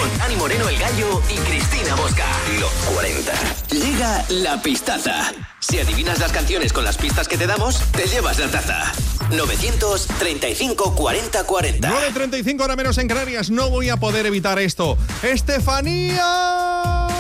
con Dani Moreno el Gallo y Cristina Bosca. Los 40. Llega la pistaza. Si adivinas las canciones con las pistas que te damos, te llevas la taza. 935 40 40. 9:35 hora menos en Canarias. No voy a poder evitar esto. ¡Estefanía!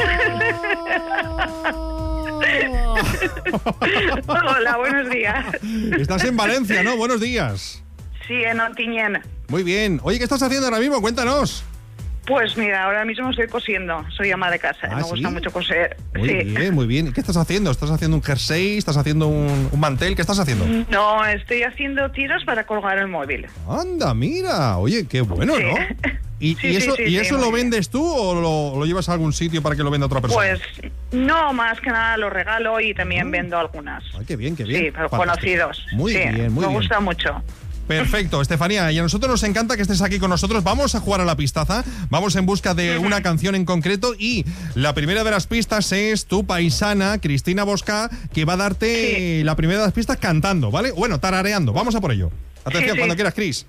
Hola, buenos días. Estás en Valencia, ¿no? Buenos días. Sí, en Ontinyent. Muy bien. Oye, ¿qué estás haciendo ahora mismo? Cuéntanos. Pues mira, ahora mismo estoy cosiendo. Soy ama de casa. Me gusta mucho coser. Muy bien, muy bien. ¿Y qué estás haciendo? ¿Estás haciendo un jersey? ¿Estás haciendo un mantel? ¿Qué estás haciendo? No, estoy haciendo tiros para colgar el móvil. Anda, mira. Oye, qué bueno, ¿no? ¿Y eso lo vendes tú o lo llevas a algún sitio para que lo venda otra persona? Pues no, más que nada lo regalo y también vendo algunas. Ay, qué bien, qué bien. Sí, pero conocidos. Muy bien, muy bien. Me gusta mucho. Perfecto, Estefanía, y a nosotros nos encanta que estés aquí con nosotros. Vamos a jugar a la pistaza, vamos en busca de una canción en concreto y la primera de las pistas es tu paisana, Cristina Bosca, que va a darte la primera de las pistas cantando, ¿vale? Bueno, tarareando, vamos a por ello. Atención, cuando quieras, Cris.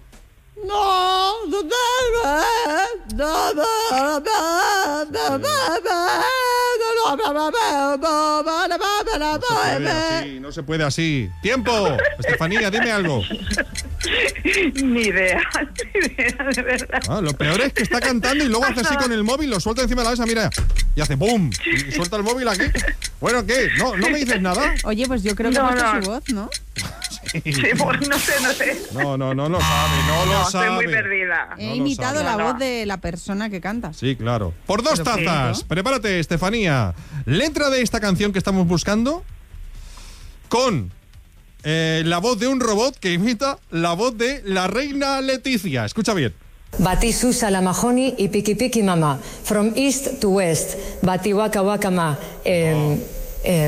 No se puede así. ¡Tiempo! Estefanía, dime algo. Ni idea, de verdad. Lo peor es que está cantando y luego hace así con el móvil, lo suelta encima de la mesa, mira, y hace ¡pum! Y suelta el móvil aquí. Bueno, ¿qué? ¿No me dices nada? Oye, pues yo creo que no su voz, ¿no? Sí, pues no sé. No lo sabe, Estoy muy perdida. He imitado la voz de la persona que canta. Sí, claro. Por 2 tazas. ¿no? Prepárate, Estefanía. Letra de esta canción que estamos buscando con la voz de un robot que imita la voz de la reina Leticia. Escucha bien. Bati Susa la Mahoney y Piki Piki Mama. From east to west. Bati Waka Waka Ma.